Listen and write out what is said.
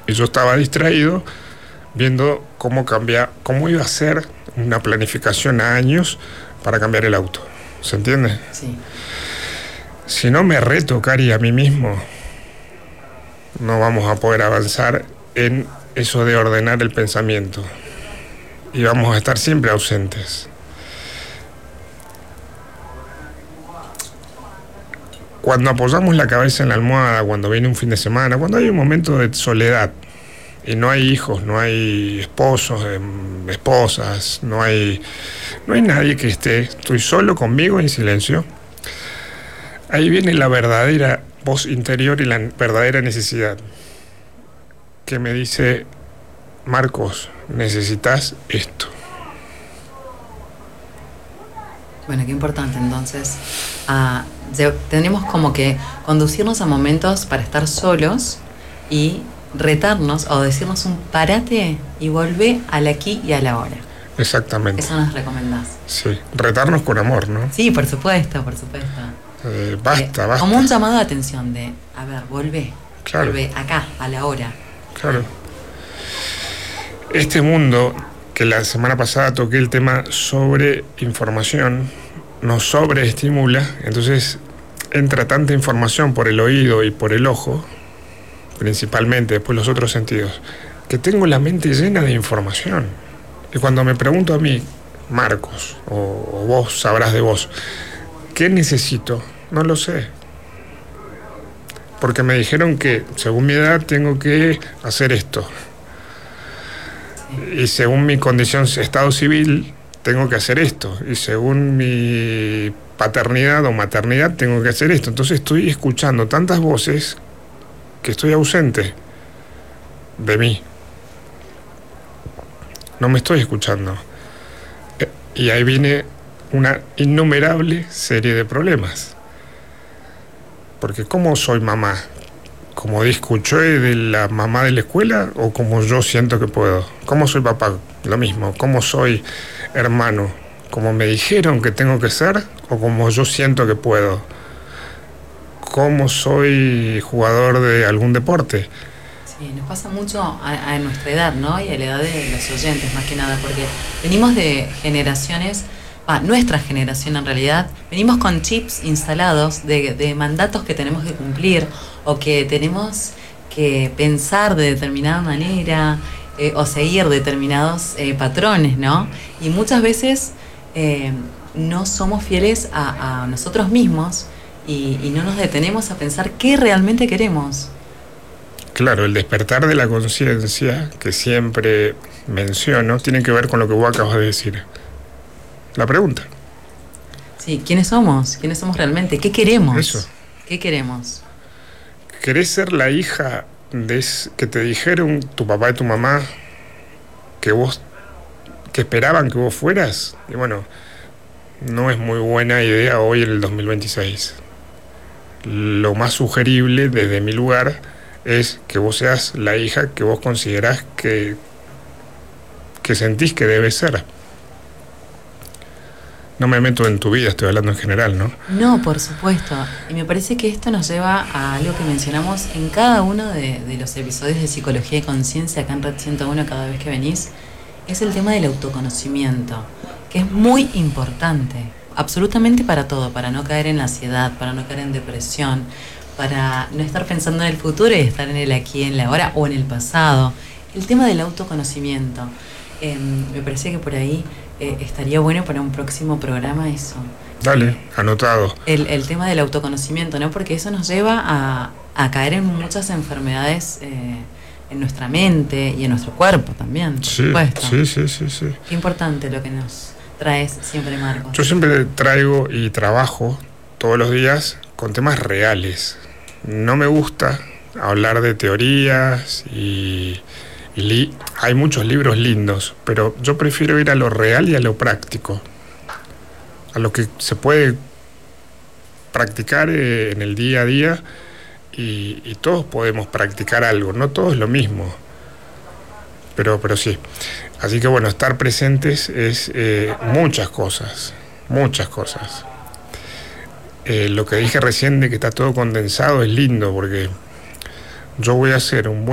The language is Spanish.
Y yo estaba distraído viendo cómo iba a ser una planificación a años para cambiar el auto. ¿Se entiende? Sí. Si no me reto, Cari, a mí mismo, no vamos a poder avanzar en eso de ordenar el pensamiento. Y vamos a estar siempre ausentes. Cuando apoyamos la cabeza en la almohada, cuando viene un fin de semana, cuando hay un momento de soledad, y no hay hijos, no hay esposos, esposas, no hay nadie que estoy solo conmigo en silencio, ahí viene la verdadera voz interior y la verdadera necesidad, que me dice: Marcos, necesitas esto. Bueno, qué importante entonces. Tenemos como que conducirnos a momentos para estar solos y retarnos o decirnos un parate y volvé al aquí y a la hora. Exactamente. Eso nos recomendás. Sí, retarnos con amor, ¿no? Sí, por supuesto, por supuesto. Basta. Como un llamado de atención de, a ver, volvé. Claro. Volvé acá, a la hora. Claro. Este mundo, que la semana pasada toqué el tema sobre información, nos sobreestimula, entonces entra tanta información por el oído y por el ojo, principalmente, después los otros sentidos, que tengo la mente llena de información. Y cuando me pregunto a mí, Marcos, o vos sabrás de vos, ¿qué necesito? No lo sé. Porque me dijeron que según mi edad tengo que hacer esto. Y según mi condición, estado civil, tengo que hacer esto. Y según mi paternidad o maternidad, tengo que hacer esto. Entonces estoy escuchando tantas voces que estoy ausente de mí. No me estoy escuchando. Y ahí viene una innumerable serie de problemas. Porque ¿cómo soy mamá? ¿Como escuché de la mamá de la escuela o como yo siento que puedo? ¿Cómo soy papá? Lo mismo. ¿Cómo soy hermano? ¿Como me dijeron que tengo que ser o como yo siento que puedo? ¿Cómo soy jugador de algún deporte? Sí, nos pasa mucho a nuestra edad, ¿no? Y a la edad de los oyentes, más que nada, porque venimos de generaciones, nuestra generación en realidad, venimos con chips instalados de mandatos que tenemos que cumplir o que tenemos que pensar de determinada manera o seguir determinados patrones, ¿no? Y muchas veces no somos fieles a nosotros mismos y no nos detenemos a pensar qué realmente queremos. Claro, el despertar de la conciencia, que siempre menciono, tiene que ver con lo que vos acabas de decir. La pregunta. Sí, ¿quiénes somos? ¿Quiénes somos realmente? ¿Qué queremos? Eso. ¿Qué queremos? ¿Querés ser la hija que te dijeron tu papá y tu mamá que esperaban que vos fueras? Y bueno, no es muy buena idea hoy en el 2026. Lo más sugerible desde mi lugar es que vos seas la hija que vos considerás que sentís que debes ser. No me meto en tu vida, estoy hablando en general, ¿no? No, por supuesto. Y me parece que esto nos lleva a algo que mencionamos en cada uno de los episodios de Psicología y Conciencia acá en Red 101 cada vez que venís. Es el tema del autoconocimiento, que es muy importante, absolutamente para todo, para no caer en la ansiedad, para no caer en depresión, para no estar pensando en el futuro y estar en el aquí, en la ahora o en el pasado. El tema del autoconocimiento. Me parece que por ahí estaría bueno para un próximo programa eso. Dale, anotado. El tema del autoconocimiento, ¿no? Porque eso nos lleva a caer en muchas enfermedades en nuestra mente y en nuestro cuerpo también, por supuesto. Sí. Qué importante lo que nos traes siempre, Marcos. Yo siempre traigo y trabajo todos los días con temas reales. No me gusta hablar de teorías y hay muchos libros lindos, pero yo prefiero ir a lo real y a lo práctico, a lo que se puede practicar en el día a día y todos podemos practicar algo, no todo es lo mismo, pero sí. Así que bueno, estar presentes es muchas cosas. Lo que dije recién de que está todo condensado es lindo porque yo voy a hacer un buen